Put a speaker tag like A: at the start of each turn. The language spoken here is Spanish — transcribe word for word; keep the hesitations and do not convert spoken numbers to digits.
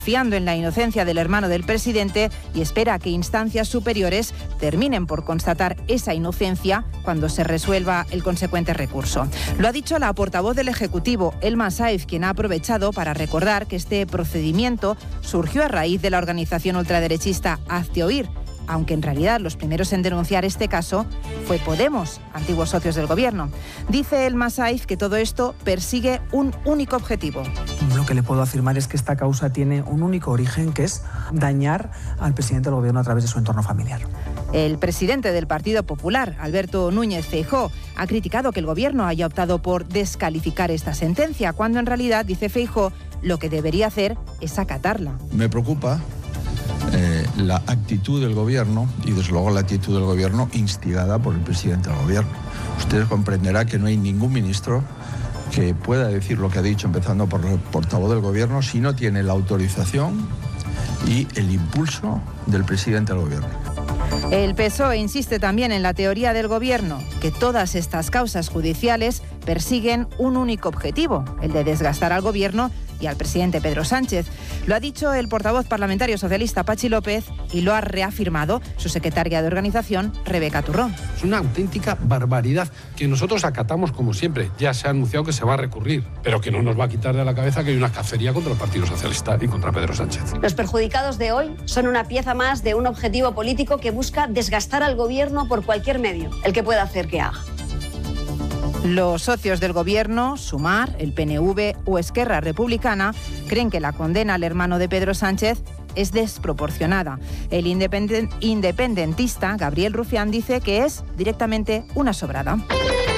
A: fiando en la inocencia del hermano del presidente y espera que instancias superiores terminen por constatar esa inocencia cuando se resuelva el consecuente recurso. Lo ha dicho la portavoz del Ejecutivo, Elma Saif, quien ha aprovechado para recordar que este procedimiento surgió a raíz de la organización ultraderechista Hazte Oír, aunque en realidad los primeros en denunciar este caso fue Podemos, antiguos socios del gobierno. Dice Elma Saif que todo esto persigue un único objetivo.
B: Lo que le puedo afirmar es que esta causa tiene un único origen, que es dañar al presidente del gobierno a través de su entorno familiar.
A: El presidente del Partido Popular, Alberto Núñez Feijóo, ha criticado que el gobierno haya optado por descalificar esta sentencia, cuando en realidad, dice Feijóo, lo que debería hacer es acatarla.
C: Me preocupa Eh, la actitud del gobierno y desde luego la actitud del gobierno instigada por el presidente del gobierno. Usted comprenderá que no hay ningún ministro que pueda decir lo que ha dicho, empezando por el portavoz del gobierno, si no tiene la autorización y el impulso del presidente del gobierno.
A: El P S O E insiste también en la teoría del gobierno, que todas estas causas judiciales persiguen un único objetivo, el de desgastar al gobierno y al presidente Pedro Sánchez. Lo ha dicho el portavoz parlamentario socialista Pachi López y lo ha reafirmado su secretaria de organización, Rebeca Turró.
D: Es una auténtica barbaridad que nosotros acatamos como siempre. Ya se ha anunciado que se va a recurrir, pero que no nos va a quitar de la cabeza que hay una cacería contra el Partido Socialista y contra Pedro Sánchez.
E: Los perjudicados de hoy son una pieza más de un objetivo político que busca desgastar al gobierno por cualquier medio, el que pueda hacer que haga.
A: Los socios del gobierno, Sumar, el P N V o Esquerra Republicana, creen que la condena al hermano de Pedro Sánchez es desproporcionada. El independen- independentista Gabriel Rufián dice que es directamente una sobrada.